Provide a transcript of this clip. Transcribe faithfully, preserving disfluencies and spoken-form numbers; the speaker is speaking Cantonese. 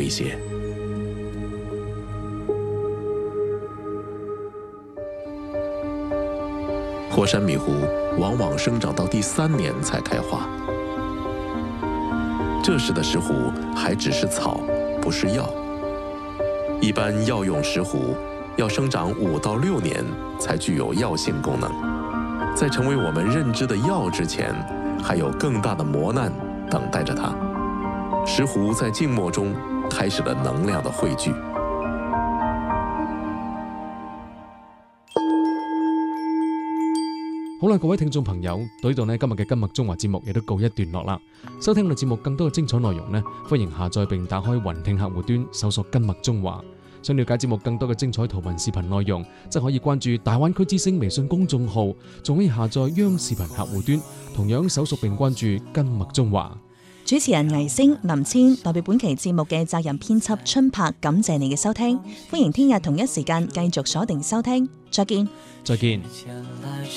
威胁。火山迷糊往往生长到第三年才开花，这时的石斛还只是草，不是药。一般药用石斛要生长五到六年才具有药性功能，在成为我们认知的药之前，还有更大的磨难等待着它。石斛在静默中开始了能量的汇聚。 好啦，各位聽眾朋友，到呢度呢，今日嘅今麥中華節目亦都告一段落啦。收聽我哋節目更多嘅精彩內容呢，歡迎下載並打開雲聽客戶端，搜索今麥中華。想了解節目更多嘅精彩圖文視頻內容，則可以關注大灣區之聲微信公眾號，仲可以下載央視頻客戶端，同樣搜索並關注今麥中華。 主持人倪星、林千代表本期節目嘅責任編輯春柏，感謝你嘅收聽，歡迎聽日同一時間繼續鎖定收聽，再見。 再見。